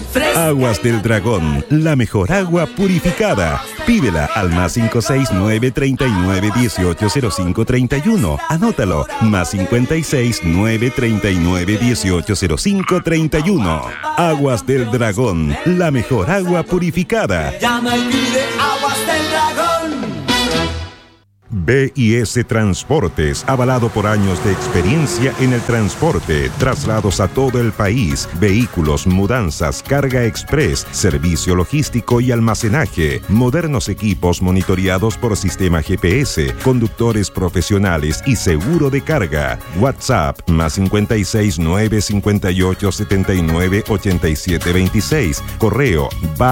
Aguas del Dragón, la mejor agua purificada. Pídela al +569 39 18 05 31. Anótalo, +569 39 18 05 31. Aguas del Dragón, la mejor agua purificada. Llama y pide Aguas del Dragón. BIS Transportes, avalado por años de experiencia en el transporte, traslados a todo el país, vehículos, mudanzas, carga express, servicio logístico y almacenaje, modernos equipos monitoreados por sistema GPS, conductores profesionales y seguro de carga. WhatsApp +56 958 79 87 26. Correo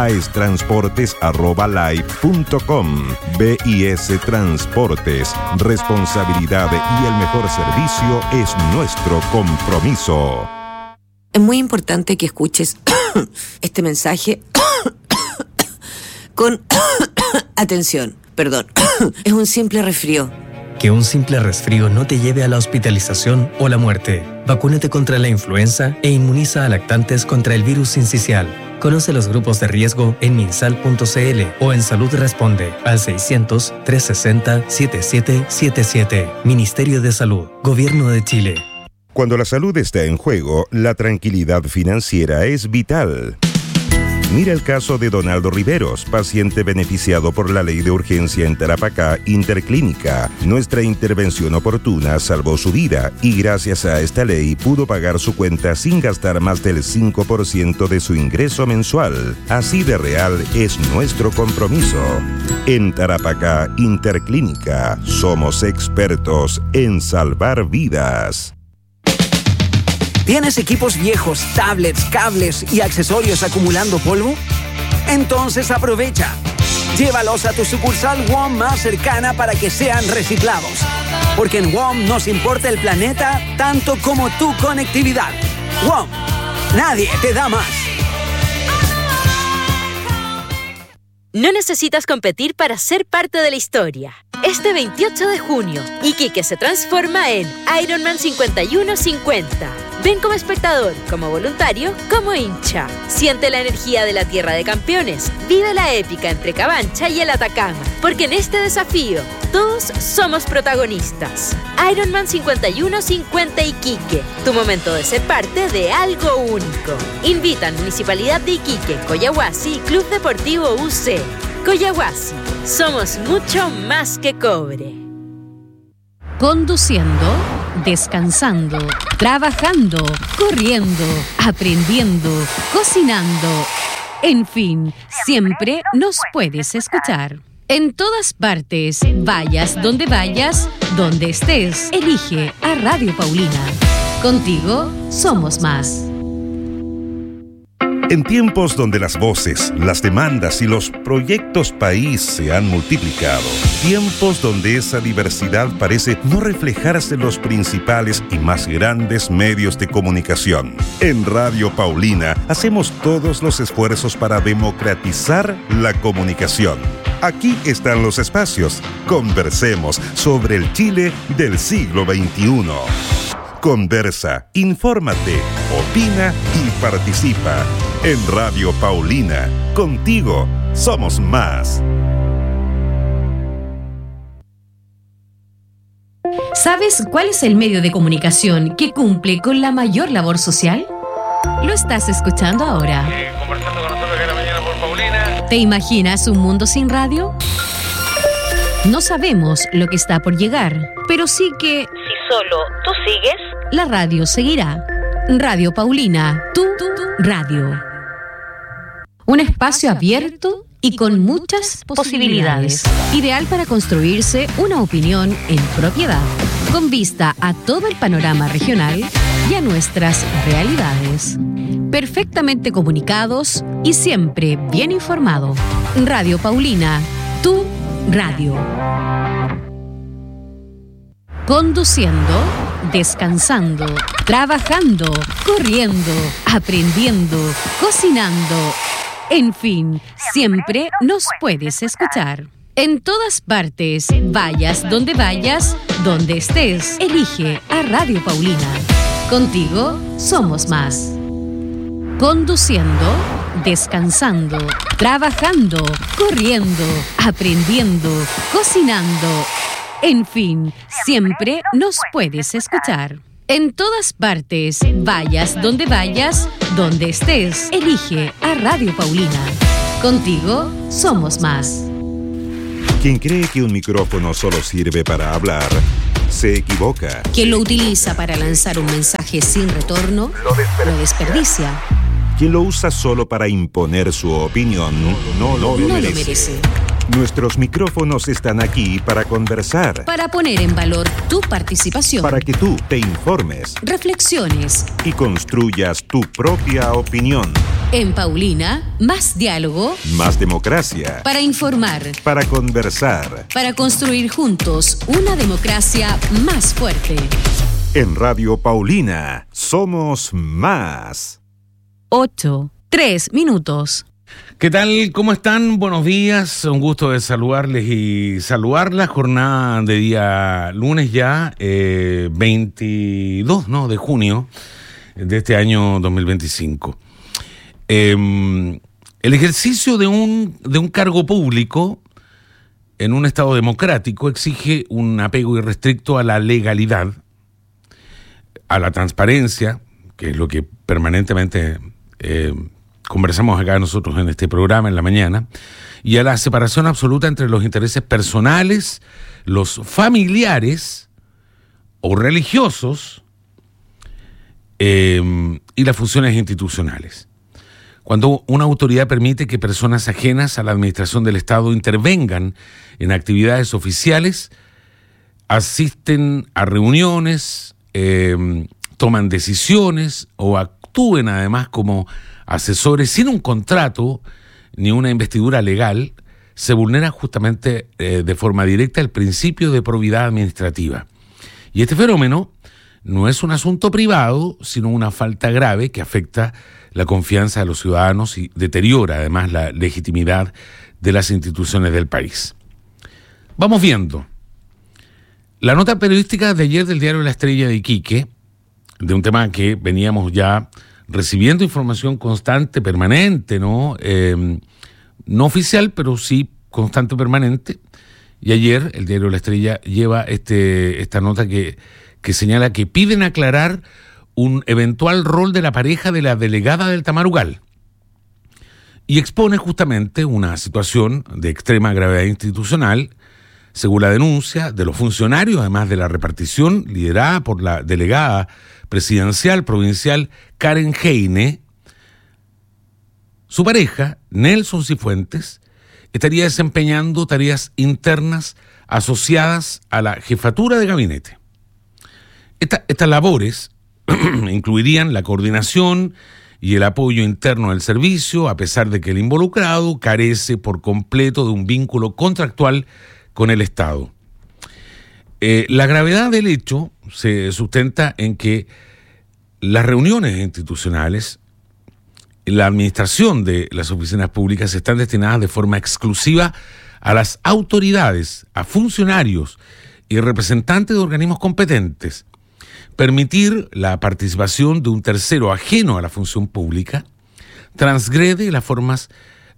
baestransportes@live.com. BIS Transportes. Responsabilidad y el mejor servicio es nuestro compromiso. Es muy importante que escuches este mensaje con atención. Perdón, es un simple resfrío. Que un simple resfrío no te lleve a la hospitalización o la muerte. Vacúnate contra la influenza e inmuniza a lactantes contra el virus sincicial. Conoce los grupos de riesgo en minsal.cl o en Salud Responde al 600-360-7777. Ministerio de Salud, Gobierno de Chile. Cuando la salud está en juego, la tranquilidad financiera es vital. Mira el caso de Donaldo Riveros, paciente beneficiado por la ley de urgencia en Tarapacá Interclínica. Nuestra intervención oportuna salvó su vida y gracias a esta ley pudo pagar su cuenta sin gastar más del 5% de su ingreso mensual. Así de real es nuestro compromiso. En Tarapacá Interclínica somos expertos en salvar vidas. ¿Tienes equipos viejos, tablets, cables y accesorios acumulando polvo? Entonces aprovecha. Llévalos a tu sucursal WOM más cercana para que sean reciclados. Porque en WOM nos importa el planeta tanto como tu conectividad. WOM, nadie te da más. No necesitas competir para ser parte de la historia. Este 28 de junio, Iquique se transforma en Ironman 5150. Ven como espectador, como voluntario, como hincha. Siente la energía de la Tierra de Campeones. Vive la épica entre Cabancha y el Atacama. Porque en este desafío, todos somos protagonistas. Ironman 5150 Iquique. Tu momento de ser parte de algo único. Invitan Municipalidad de Iquique, Coyahuasi y Club Deportivo UC. Coyahuasi. Somos mucho más que cobre. Conduciendo, descansando, trabajando, corriendo, aprendiendo, cocinando. En fin, siempre nos puedes escuchar. En todas partes, vayas donde estés, elige a Radio Paulina. Contigo somos más. En tiempos donde las voces, las demandas y los proyectos país se han multiplicado, tiempos donde esa diversidad parece no reflejarse en los principales y más grandes medios de comunicación. En Radio Paulina hacemos todos los esfuerzos para democratizar la comunicación. Aquí están los espacios. Conversemos sobre el Chile del siglo XXI. Conversa, infórmate, opina y participa. En Radio Paulina, contigo somos más. ¿Sabes cuál es el medio de comunicación que cumple con la mayor labor social? Lo estás escuchando ahora. Conversando con nosotros cada mañana por Paulina. ¿Te imaginas un mundo sin radio? No sabemos lo que está por llegar, pero sí que... Si solo tú sigues, la radio seguirá. Radio Paulina, tu radio. Un espacio abierto y con muchas posibilidades. Ideal para construirse una opinión en propiedad, con vista a todo el panorama regional y a nuestras realidades. Perfectamente comunicados y siempre bien informado. Radio Paulina, tu radio. Conduciendo, descansando, trabajando, corriendo, aprendiendo, cocinando. En fin, siempre nos puedes escuchar. En todas partes, vayas donde estés, elige a Radio Paulina. Contigo somos más. Conduciendo, descansando, trabajando, corriendo, aprendiendo, cocinando. En fin, siempre nos puedes escuchar. En todas partes, vayas donde estés, elige a Radio Paulina. Contigo somos más. Quien cree que un micrófono solo sirve para hablar, se equivoca. Quien lo utiliza para lanzar un mensaje sin retorno, lo desperdicia. Quien lo usa solo para imponer su opinión, no lo merece. Nuestros micrófonos están aquí para conversar. Para poner en valor tu participación. Para que tú te informes. Reflexiones. Y construyas tu propia opinión. En Paulina, más diálogo. Más democracia. Para informar. Para conversar. Para construir juntos una democracia más fuerte. En Radio Paulina, somos más. 8:03 minutos. ¿Qué tal? ¿Cómo están? Buenos días. Un gusto de saludarles y saludarla. Jornada de día lunes ya, 22 de junio de este año 2025. El ejercicio de un cargo público en un Estado democrático exige un apego irrestricto a la legalidad, a la transparencia, que es lo que permanentemente conversamos acá nosotros en este programa en la mañana, y a la separación absoluta entre los intereses personales, los familiares o religiosos y las funciones institucionales. Cuando una autoridad permite que personas ajenas a la administración del Estado intervengan en actividades oficiales, asisten a reuniones, toman decisiones o actúen además como asesores sin un contrato ni una investidura legal, se vulnera justamente de forma directa el principio de probidad administrativa. Y este fenómeno no es un asunto privado, sino una falta grave que afecta la confianza de los ciudadanos y deteriora además la legitimidad de las instituciones del país. Vamos viendo. La nota periodística de ayer del diario La Estrella de Iquique, de un tema que veníamos ya recibiendo información constante, permanente, no oficial, pero sí constante, permanente. Y ayer el diario La Estrella lleva esta nota que señala que piden aclarar un eventual rol de la pareja de la delegada del Tamarugal. Y expone justamente una situación de extrema gravedad institucional, según la denuncia de los funcionarios, además de la repartición liderada por la delegada presidencial provincial Karen Heine. Su pareja, Nelson Cifuentes, estaría desempeñando tareas internas asociadas a la jefatura de gabinete. Estas labores incluirían la coordinación y el apoyo interno del servicio, a pesar de que el involucrado carece por completo de un vínculo contractual con el Estado. La gravedad del hecho se sustenta en que las reuniones institucionales, la administración de las oficinas públicas están destinadas de forma exclusiva a las autoridades, a funcionarios y representantes de organismos competentes. Permitir la participación de un tercero ajeno a la función pública transgrede las formas,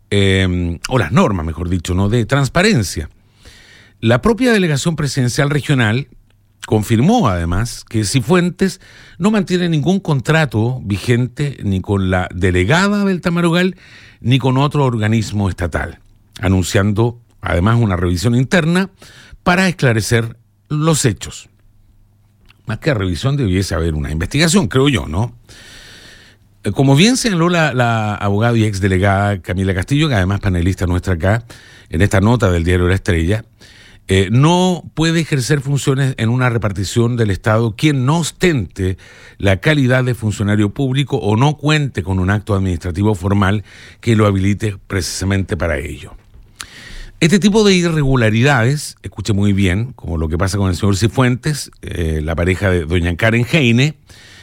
o las normas, mejor dicho, ¿no?, de transparencia. La propia delegación presidencial regional confirmó además que Cifuentes no mantiene ningún contrato vigente ni con la delegada del Tamarugal ni con otro organismo estatal, anunciando además una revisión interna para esclarecer los hechos. Más que revisión debiese haber una investigación, creo yo, ¿no? Como bien señaló la abogada y exdelegada Camila Castillo, que además panelista nuestra acá, en esta nota del diario La Estrella, no puede ejercer funciones en una repartición del Estado quien no ostente la calidad de funcionario público o no cuente con un acto administrativo formal que lo habilite precisamente para ello. Este tipo de irregularidades, escuche muy bien, como lo que pasa con el señor Cifuentes, la pareja de doña Karen Heine,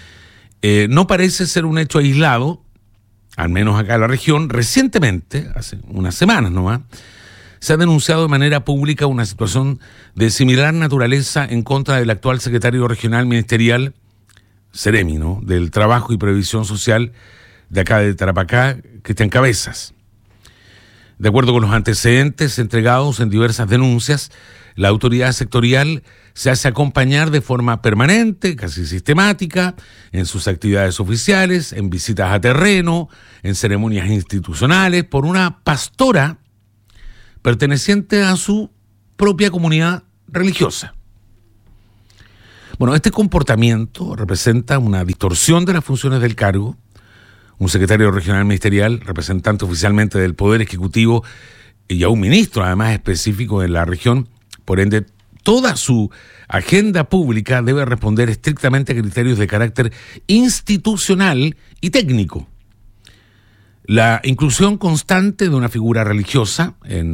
no parece ser un hecho aislado, al menos acá en la región. Recientemente, hace unas semanas nomás, se ha denunciado de manera pública una situación de similar naturaleza en contra del actual secretario regional ministerial, Ceremi, ¿no?, del Trabajo y Previsión Social de acá de Tarapacá, Cristian Cabezas. De acuerdo con los antecedentes entregados en diversas denuncias, la autoridad sectorial se hace acompañar de forma permanente, casi sistemática, en sus actividades oficiales, en visitas a terreno, en ceremonias institucionales, por una pastora perteneciente a su propia comunidad religiosa. Bueno, este comportamiento representa una distorsión de las funciones del cargo. Un secretario regional ministerial, representante oficialmente del Poder Ejecutivo y a un ministro, además específico de la región, por ende, toda su agenda pública debe responder estrictamente a criterios de carácter institucional y técnico. La inclusión constante de una figura religiosa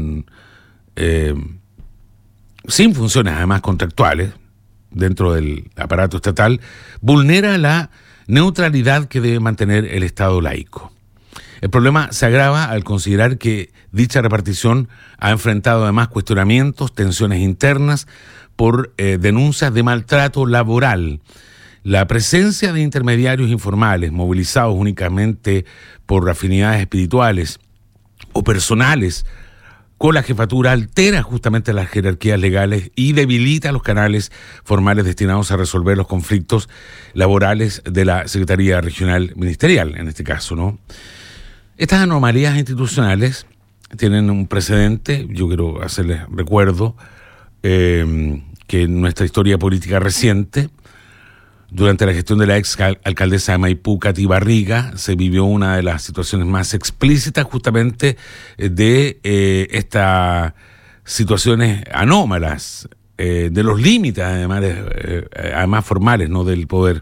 sin funciones además contractuales dentro del aparato estatal vulnera la neutralidad que debe mantener el Estado laico. El problema se agrava al considerar que dicha repartición ha enfrentado además cuestionamientos, tensiones internas por denuncias de maltrato laboral. La presencia de intermediarios informales movilizados únicamente por afinidades espirituales o personales con la jefatura altera justamente las jerarquías legales y debilita los canales formales destinados a resolver los conflictos laborales de la Secretaría Regional Ministerial, en este caso, ¿no? Estas anomalías institucionales tienen un precedente, yo quiero hacerles recuerdo que en nuestra historia política reciente, durante la gestión de la ex alcaldesa de Maipú, Katy Barriga, se vivió una de las situaciones más explícitas justamente de estas situaciones anómalas, de los límites además formales, ¿no?, del poder.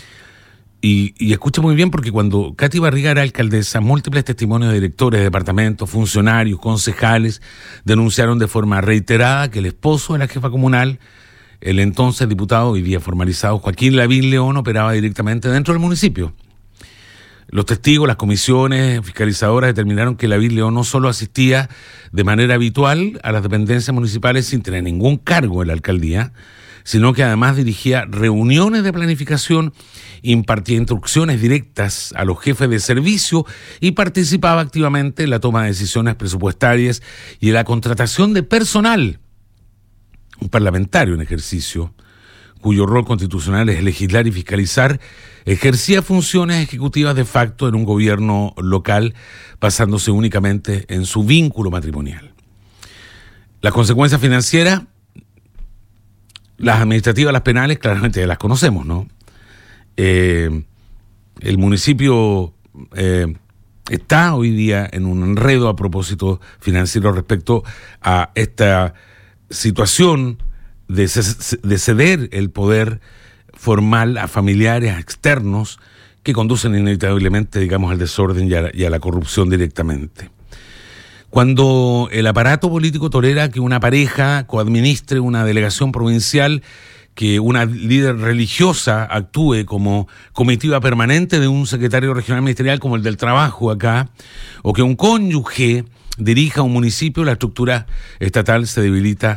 Y escucha muy bien, porque cuando Katy Barriga era alcaldesa, múltiples testimonios de directores de departamentos, funcionarios, concejales, denunciaron de forma reiterada que el esposo de la jefa comunal, el entonces diputado, hoy día formalizado, Joaquín Lavín León, operaba directamente dentro del municipio. Los testigos, las comisiones fiscalizadoras determinaron que Lavín León no solo asistía de manera habitual a las dependencias municipales sin tener ningún cargo en la alcaldía, sino que además dirigía reuniones de planificación, impartía instrucciones directas a los jefes de servicio y participaba activamente en la toma de decisiones presupuestarias y en la contratación de personal. Un parlamentario en ejercicio, cuyo rol constitucional es legislar y fiscalizar, ejercía funciones ejecutivas de facto en un gobierno local, basándose únicamente en su vínculo matrimonial. Las consecuencias financieras, las administrativas, las penales, claramente ya las conocemos, ¿no? El municipio está hoy día en un enredo a propósito financiero respecto a esta situación de ceder el poder formal a familiares externos que conducen inevitablemente, digamos, al desorden y a la corrupción directamente. Cuando el aparato político tolera que una pareja coadministre una delegación provincial, que una líder religiosa actúe como comitiva permanente de un secretario regional ministerial como el del trabajo acá, o que un cónyuge dirija un municipio, la estructura estatal se debilita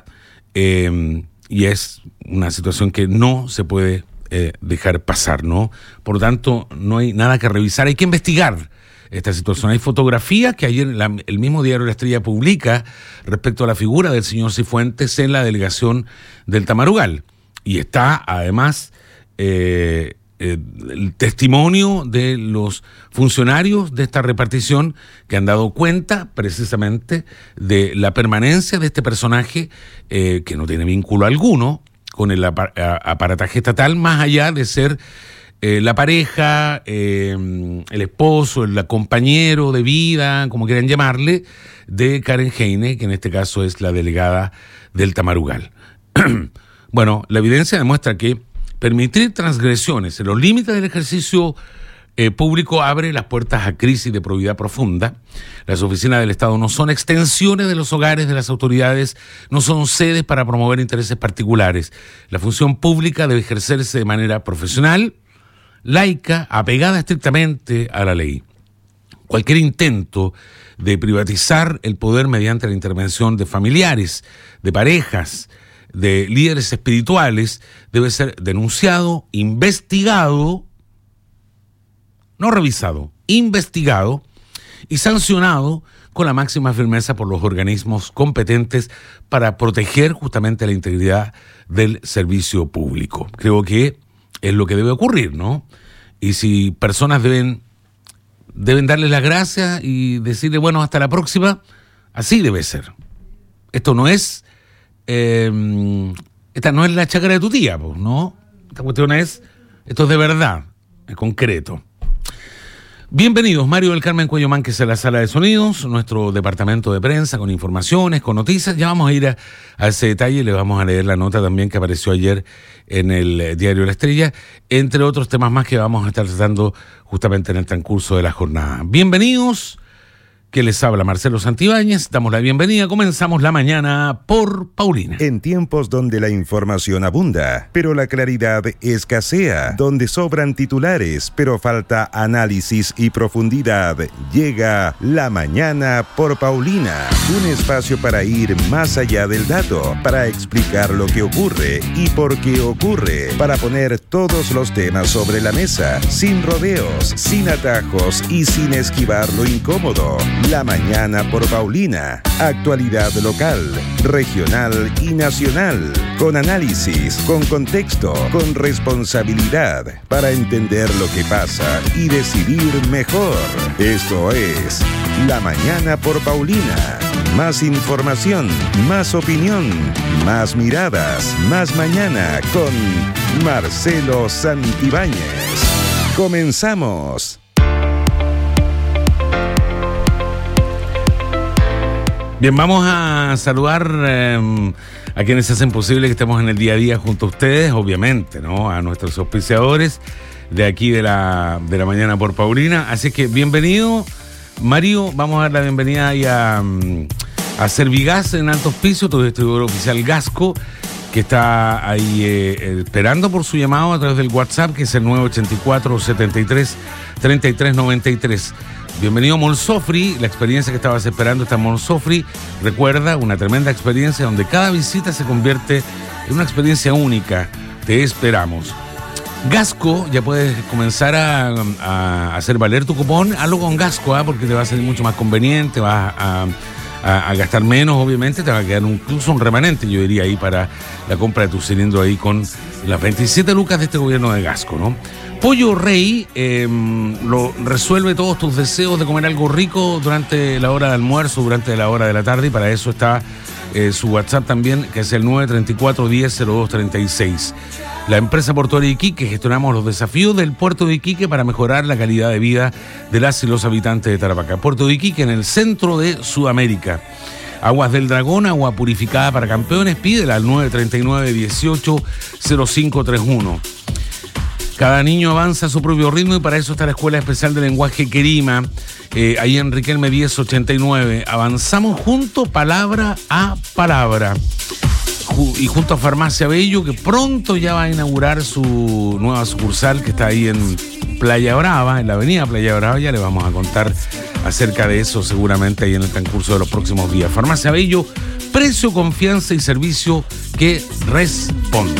y es una situación que no se puede dejar pasar, ¿no? Por lo tanto, no hay nada que revisar, hay que investigar esta situación. Hay fotografías que ayer el mismo diario La Estrella publica respecto a la figura del señor Cifuentes en la delegación del Tamarugal. Y está además el testimonio de los funcionarios de esta repartición que han dado cuenta precisamente de la permanencia de este personaje que no tiene vínculo alguno con el aparataje estatal, más allá de ser la pareja, el esposo, el compañero de vida, como quieran llamarle, de Karen Heine, que en este caso es la delegada del Tamarugal. Bueno, la evidencia demuestra que permitir transgresiones en los límites del ejercicio público abre las puertas a crisis de probidad profunda. Las oficinas del Estado no son extensiones de los hogares de las autoridades, no son sedes para promover intereses particulares. La función pública debe ejercerse de manera profesional, laica, apegada estrictamente a la ley. Cualquier intento de privatizar el poder mediante la intervención de familiares, de parejas, de líderes espirituales, debe ser denunciado, investigado, no revisado, investigado, y sancionado con la máxima firmeza por los organismos competentes para proteger justamente la integridad del servicio público. Creo que es lo que debe ocurrir, ¿no? Y si personas deben darle las gracias y decirle, bueno, hasta la próxima, así debe ser. Esto no es, esta no es la chácara de tu tía, pues, ¿no? Esta cuestión esto es de verdad, es concreto. Bienvenidos, Mario del Carmen Cuello Mánquez en la sala de sonidos, nuestro departamento de prensa con informaciones, con noticias. Ya vamos a ir a ese detalle y le vamos a leer la nota también que apareció ayer en el diario La Estrella, entre otros temas más que vamos a estar tratando justamente en el transcurso de la jornada. Bienvenidos. Que les habla Marcelo Santibáñez, damos la bienvenida, comenzamos la mañana por Paulina. En tiempos donde la información abunda, pero la claridad escasea, donde sobran titulares, pero falta análisis y profundidad, llega La Mañana por Paulina, un espacio para ir más allá del dato, para explicar lo que ocurre y por qué ocurre, para poner todos los temas sobre la mesa, sin rodeos, sin atajos y sin esquivar lo incómodo. La Mañana por Paulina. Actualidad local, regional y nacional. Con análisis, con contexto, con responsabilidad. Para entender lo que pasa y decidir mejor. Esto es La Mañana por Paulina. Más información, más opinión, más miradas, más mañana con Marcelo Santibáñez. Comenzamos. Bien, vamos a saludar a quienes hacen posible que estemos en el día a día junto a ustedes, obviamente, ¿no? A nuestros auspiciadores de aquí de la Mañana por Paulina. Así que bienvenido, Mario. Vamos a dar la bienvenida ahí a Servigas en Altos Pisos, tu distribuidor oficial Gasco, que está ahí esperando por su llamado a través del WhatsApp, que es el 984-73-3393. Bienvenido Molsofri, la experiencia que estabas esperando está en Molsofri. Recuerda, una tremenda experiencia donde cada visita se convierte en una experiencia única. Te esperamos. Gasco, ya puedes comenzar a hacer valer tu cupón. Hazlo con Gasco, porque te va a salir mucho más conveniente, vas a gastar menos, obviamente, te va a quedar incluso un remanente, yo diría, ahí para la compra de tu cilindro ahí con las 27 lucas de este gobierno de Gasco, ¿no? Pollo Rey lo resuelve todos tus deseos de comer algo rico durante la hora de almuerzo, durante la hora de la tarde, y para eso está su WhatsApp también, que es el 934-100236. La empresa portuaria de Iquique, gestionamos los desafíos del puerto de Iquique para mejorar la calidad de vida de las y los habitantes de Tarapacá. Puerto de Iquique en el centro de Sudamérica. Aguas del Dragón, agua purificada para campeones, pídela al 939-180531. Cada niño avanza a su propio ritmo y para eso está la Escuela Especial de Lenguaje Querima, ahí en Riquelme 1089. Avanzamos juntos, palabra a palabra. Y junto a Farmacia Bello, que pronto ya va a inaugurar su nueva sucursal, que está ahí en Playa Brava, en la avenida Playa Brava. Ya le vamos a contar acerca de eso seguramente ahí en el transcurso de los próximos días. Farmacia Bello, precio, confianza y servicio que responde.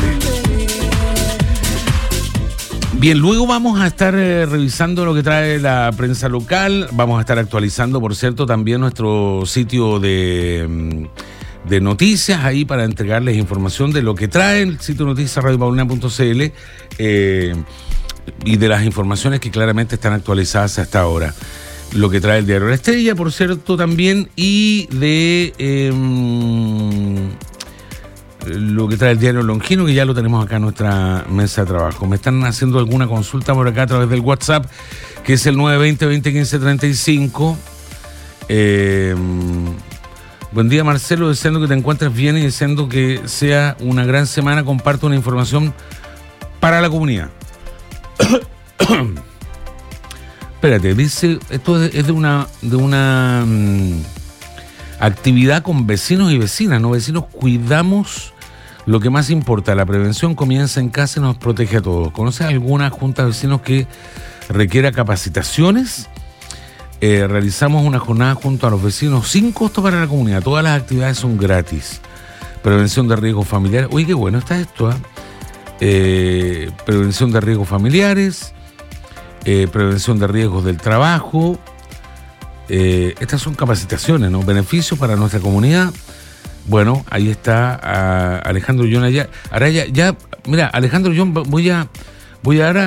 Bien, luego vamos a estar revisando lo que trae la prensa local. Vamos a estar actualizando, por cierto, también nuestro sitio de noticias ahí para entregarles información de lo que trae el sitio de noticias radiopaulina.cl y de las informaciones que claramente están actualizadas hasta ahora. Lo que trae el diario La Estrella, por cierto, también, y de lo que trae el diario Longino, que ya lo tenemos acá en nuestra mesa de trabajo. Me están haciendo alguna consulta por acá a través del WhatsApp, que es el 920-2015-35. Buen día, Marcelo, deseando que te encuentres bien y deseando que sea una gran semana. Comparto una información para la comunidad. Espérate, dice, esto es de una actividad con vecinos y vecinas, ¿no? Vecinos, cuidamos lo que más importa. La prevención comienza en casa y nos protege a todos. ¿Conoces alguna junta de vecinos que requiera capacitaciones? Realizamos una jornada junto a los vecinos sin costo para la comunidad. Todas las actividades son gratis. Prevención de riesgos familiares. Uy, qué bueno está esto, prevención de riesgos familiares, prevención de riesgos del trabajo, estas son capacitaciones, ¿no? Beneficios para nuestra comunidad. Bueno, ahí está Alejandro John Araya. Ya, mira, Alejandro John, voy a dar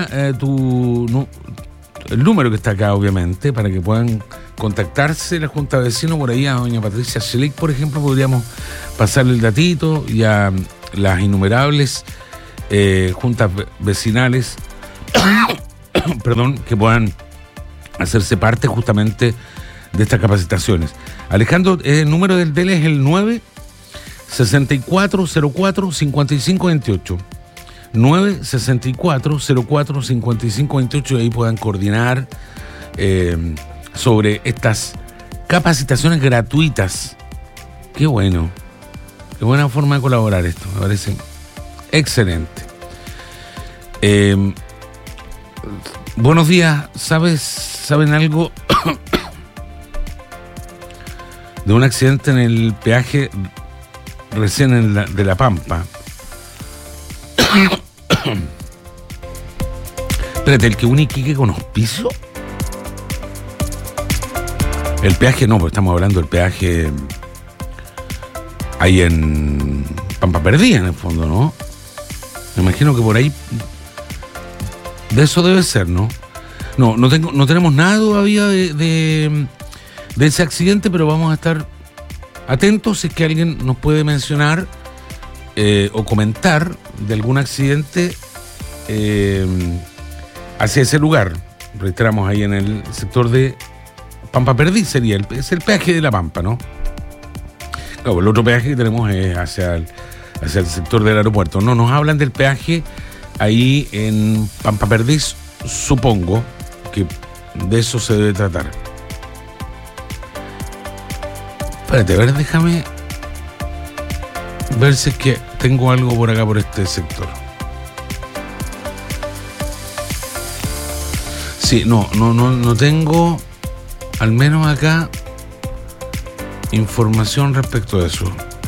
el número que está acá, obviamente, para que puedan contactarse la Junta de Vecinos. Por ahí a doña Patricia Schlick, por ejemplo, podríamos pasarle el datito, y a las innumerables juntas vecinales perdón, que puedan hacerse parte justamente de estas capacitaciones. Alejandro, el número del DEL es el 96404-5528. 964-04-5528, y ahí puedan coordinar sobre estas capacitaciones gratuitas. Qué bueno. Qué buena forma de colaborar esto, me parece excelente. Buenos días. ¿Saben algo de un accidente en el peaje recién de La Pampa? Espérate, ¿el que une Iquique con Hospicio? El peaje no, porque estamos hablando del peaje ahí en Pampa Perdida, en el fondo, ¿no? Me imagino que por ahí de eso debe ser, ¿no? No tenemos nada todavía de ese accidente, pero vamos a estar atentos si es que alguien nos puede mencionar o comentar de algún accidente hacia ese lugar. Reiteramos, ahí en el sector de Pampa Perdí es el peaje de La Pampa, ¿no? Claro, el otro peaje que tenemos es hacia el sector del aeropuerto. No, nos hablan del peaje ahí en Pampa Perdí, supongo que de eso se debe tratar. Espérate, a ver, déjame ver si es que tengo algo por acá, por este sector. Sí, no tengo, al menos acá, información respecto a eso.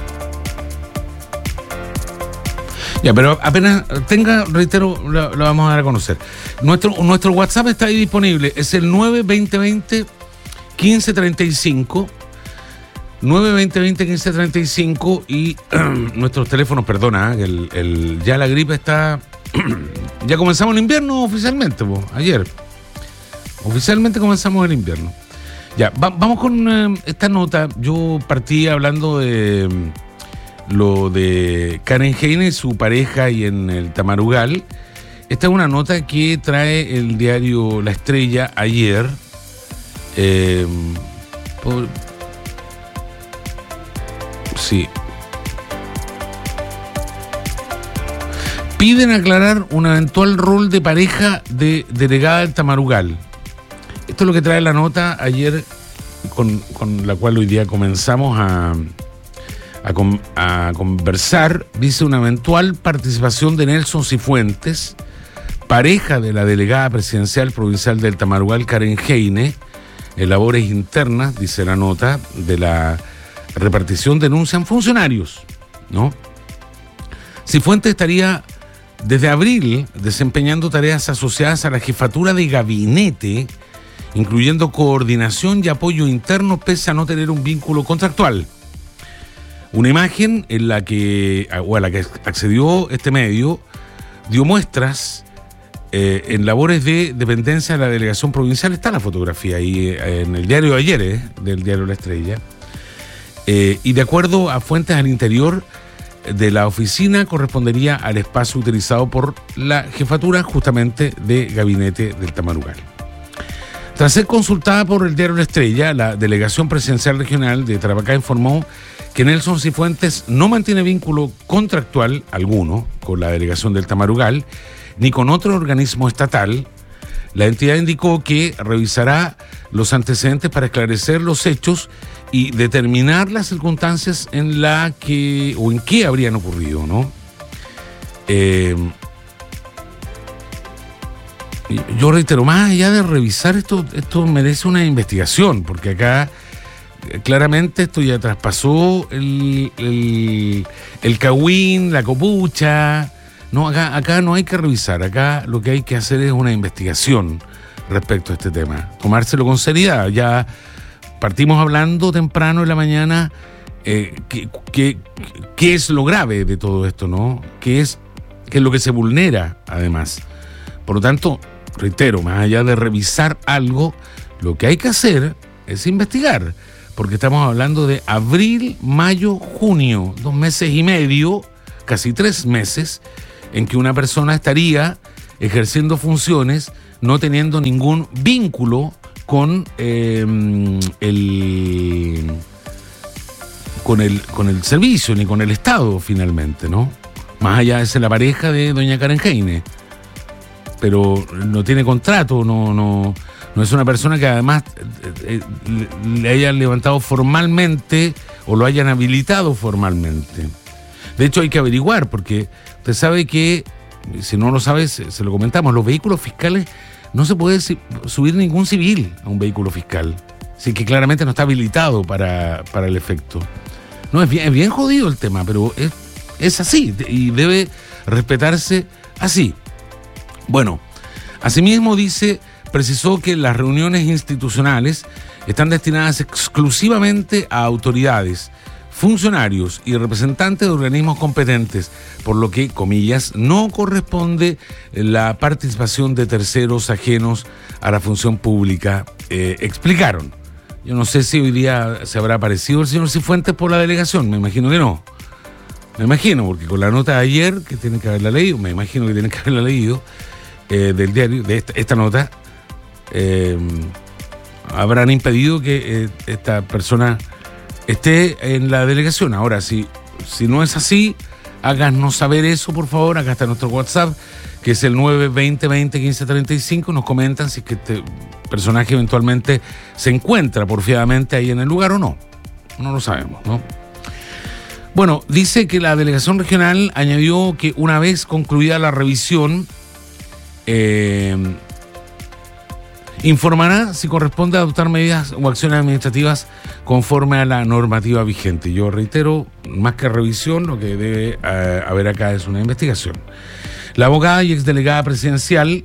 Ya, pero apenas tenga, reitero, lo vamos a dar a conocer. Nuestro WhatsApp está ahí disponible, es el 920-20-1535. 920-20-1535, y nuestros teléfonos, perdona, ya la gripe está... Ya comenzamos el invierno oficialmente, ayer. Oficialmente comenzamos el invierno. Ya, vamos con esta nota. Yo partí hablando de lo de Karen Heine y su pareja y en el Tamarugal. Esta es una nota que trae el diario La Estrella ayer. Sí. Piden aclarar un eventual rol de pareja de delegada del Tamarugal. Esto es lo que trae la nota ayer, con la cual hoy día comenzamos a conversar. Dice: una eventual participación de Nelson Cifuentes, pareja de la delegada presidencial provincial del Tamarugal, Karen Heine, en labores internas, dice la nota, de la repartición denuncian funcionarios, ¿no? Cifuentes estaría desde abril desempeñando tareas asociadas a la jefatura de gabinete, incluyendo coordinación y apoyo interno, pese a no tener un vínculo contractual. Una imagen a la que accedió este medio dio muestras en labores de dependencia de la delegación provincial. Está la fotografía ahí en el diario de ayer, del diario La Estrella. Y de acuerdo a fuentes al interior de la oficina, correspondería al espacio utilizado por la jefatura justamente de gabinete del Tamarugal. Tras ser consultada por el diario La Estrella, la delegación presidencial regional de Tarapacá informó que Nelson Cifuentes no mantiene vínculo contractual alguno con la delegación del Tamarugal ni con otro organismo estatal. La entidad indicó que revisará los antecedentes para esclarecer los hechos y determinar las circunstancias en qué habrían ocurrido, ¿no? Yo reitero, más allá de revisar esto merece una investigación, porque acá claramente esto ya traspasó el cagüín, la copucha. No, acá no hay que revisar, acá lo que hay que hacer es una investigación respecto a este tema, tomárselo con seriedad. Ya partimos hablando temprano en la mañana qué es lo grave de todo esto, ¿no? ¿Qué es lo que se vulnera, además? Por lo tanto, reitero, más allá de revisar algo, lo que hay que hacer es investigar, porque estamos hablando de abril, mayo, junio, 2 meses y medio, casi 3 meses, en que una persona estaría ejerciendo funciones no teniendo ningún vínculo con el servicio ni con el Estado, finalmente, ¿no? Más allá de ser la pareja de doña Karen Heine, pero no tiene contrato, no es una persona que además le hayan levantado formalmente o lo hayan habilitado formalmente. De hecho, hay que averiguar, porque usted sabe que, si no lo sabe, se lo comentamos, los vehículos fiscales no se puede subir ningún civil a un vehículo fiscal, así que claramente no está habilitado para el efecto. No, es bien jodido el tema, pero es así y debe respetarse así. Bueno, asimismo precisó que las reuniones institucionales están destinadas exclusivamente a autoridades, funcionarios y representantes de organismos competentes, por lo que, comillas, no corresponde la participación de terceros ajenos a la función pública, explicaron. Yo no sé si hoy día se habrá aparecido el señor Cifuentes por la delegación, me imagino que no. Me imagino, porque con la nota de ayer, que tienen que haberla leído, del diario, de esta nota, habrán impedido que esta persona esté en la delegación. Ahora, si no es así, háganos saber eso, por favor. Acá está nuestro WhatsApp, que es el 920-20-1535. Nos comentan si es que este personaje eventualmente se encuentra porfiadamente ahí en el lugar o no. No lo sabemos, ¿no? Bueno, dice que la delegación regional añadió que una vez concluida la revisión, informará si corresponde adoptar medidas o acciones administrativas conforme a la normativa vigente. Yo reitero, más que revisión, lo que debe haber acá es una investigación. La abogada y exdelegada presidencial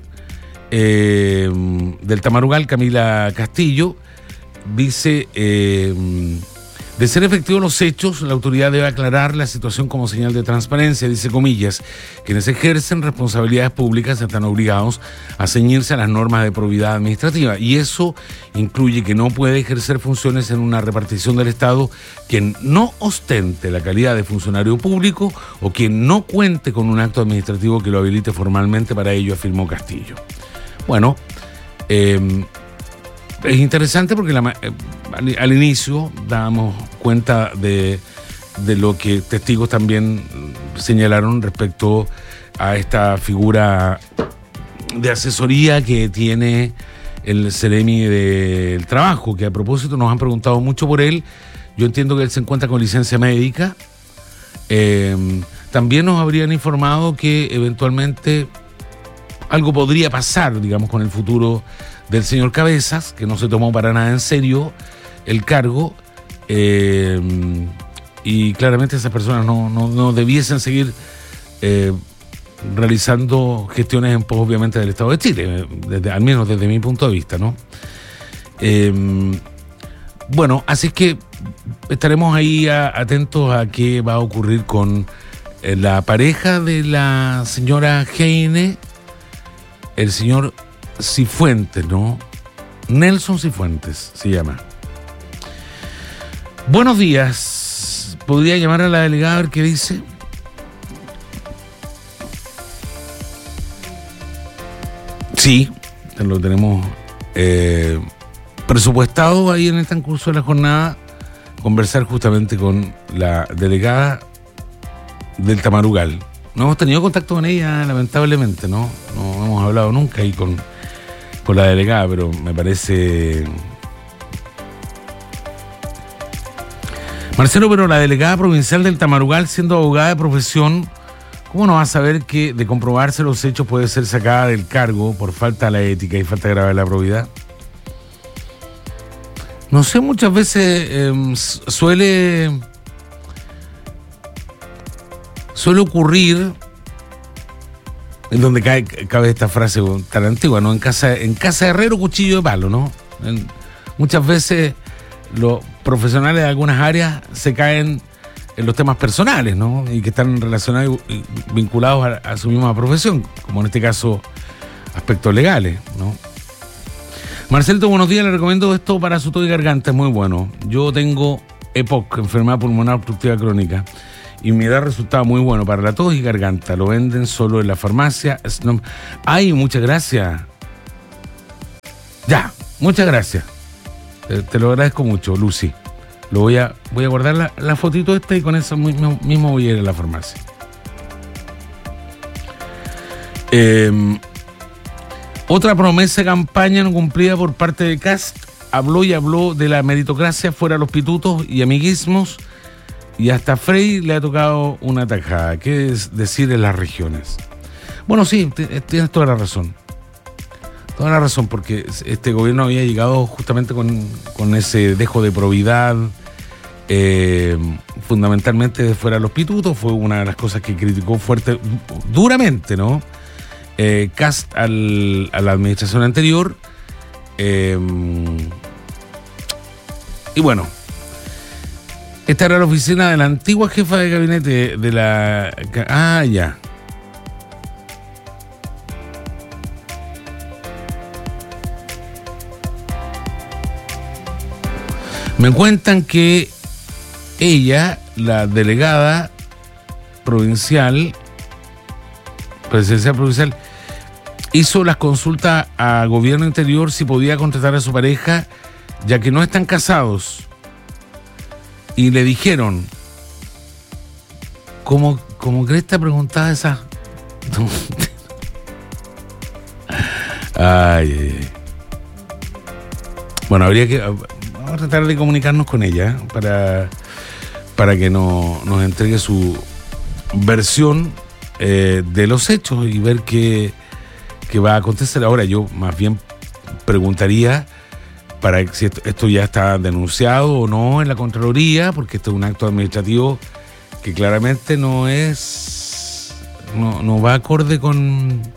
del Tamarugal, Camila Castillo, dice, de ser efectivos los hechos, la autoridad debe aclarar la situación como señal de transparencia, dice comillas. Quienes ejercen responsabilidades públicas están obligados a ceñirse a las normas de probidad administrativa, y eso incluye que no puede ejercer funciones en una repartición del Estado quien no ostente la calidad de funcionario público o quien no cuente con un acto administrativo que lo habilite formalmente para ello, afirmó Castillo. Bueno, es interesante porque al inicio dábamos cuenta de lo que testigos también señalaron respecto a esta figura de asesoría que tiene el Seremi del Trabajo, que a propósito nos han preguntado mucho por él. Yo entiendo que él se encuentra con licencia médica. También nos habrían informado que eventualmente algo podría pasar, digamos, con el futuro del señor Cabezas, que no se tomó para nada en serio el cargo, y claramente esas personas no debiesen seguir realizando gestiones en pos, obviamente, del Estado de Chile, al menos desde mi punto de vista, ¿no? Bueno, así que estaremos ahí atentos a qué va a ocurrir con la pareja de la señora Heine, el señor Cifuentes, ¿no? Nelson Cifuentes se llama. Buenos días. ¿Podría llamar a la delegada a ver qué dice? Sí, lo tenemos presupuestado ahí en el transcurso de la jornada, conversar justamente con la delegada del Tamarugal. No hemos tenido contacto con ella, lamentablemente, ¿no? No hemos hablado nunca ahí con la delegada, pero me parece... Marcelo, pero la delegada provincial del Tamarugal, siendo abogada de profesión, ¿cómo no va a saber que de comprobarse los hechos puede ser sacada del cargo por falta de la ética y falta grave de la probidad? No sé, muchas veces suele ocurrir, en donde cabe esta frase tan antigua, ¿no? En casa de herrero, cuchillo de palo, ¿no? Muchas veces los profesionales de algunas áreas se caen en los temas personales, ¿no? Y que están relacionados y vinculados a su misma profesión, como en este caso aspectos legales, ¿no? Marcelito, buenos días, le recomiendo esto para su tos y garganta, es muy bueno. Yo tengo EPOC, enfermedad pulmonar obstructiva crónica, y me da resultado muy bueno para la tos y garganta. Lo venden solo en la farmacia. Ay, muchas gracias. Ya, muchas gracias. Te lo agradezco mucho, Lucy. Voy a guardar la fotito esta y con eso mismo voy a ir a la farmacia. Otra promesa de campaña no cumplida por parte de Kast. Habló de la meritocracia fuera los pitutos y amiguismos, y hasta Frey le ha tocado una tajada. ¿Qué es decir en las regiones? Bueno, sí, tienes toda la razón. Toda la razón, porque este gobierno había llegado justamente con ese dejo de probidad, fundamentalmente de fuera los pitutos. Fue una de las cosas que criticó duramente, ¿no? Kast a la administración anterior. Y bueno, esta era la oficina de la antigua jefa de gabinete de la... Ah, ya. Me cuentan que ella, la delegada presidencial provincial, hizo las consultas a gobierno interior si podía contratar a su pareja, ya que no están casados. Y le dijeron, como Cresta preguntaba esa... Ay. Bueno, habría que... Vamos a tratar de comunicarnos con ella para que nos entregue su versión de los hechos y ver qué va a acontecer. Ahora yo más bien preguntaría para si esto ya está denunciado o no en la Contraloría, porque esto es un acto administrativo que claramente no va acorde con